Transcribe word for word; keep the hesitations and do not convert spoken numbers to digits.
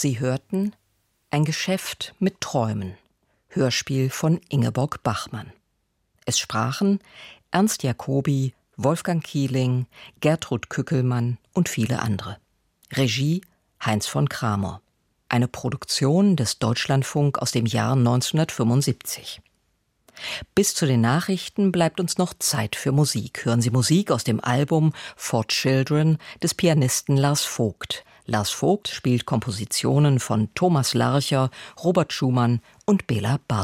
Sie hörten Ein Geschäft mit Träumen, Hörspiel von Ingeborg Bachmann. Es sprachen Ernst Jacobi, Wolfgang Kieling, Gertrud Kückelmann und viele andere. Regie Heinz von Kramer. Eine Produktion des Deutschlandfunk aus dem Jahr neunzehnhundertfünfundsiebzig. Bis zu den Nachrichten bleibt uns noch Zeit für Musik. Hören Sie Musik aus dem Album For Children des Pianisten Lars Vogt. Lars Vogt spielt Kompositionen von Thomas Larcher, Robert Schumann und Bela Bartok.